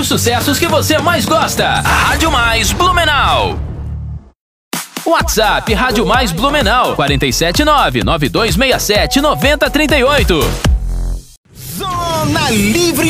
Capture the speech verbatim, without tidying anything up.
os sucessos que você mais gosta. Rádio Mais Blumenau. WhatsApp Rádio Mais Blumenau quatro sete nove, nove dois seis sete, nove zero três oito. Zona Livre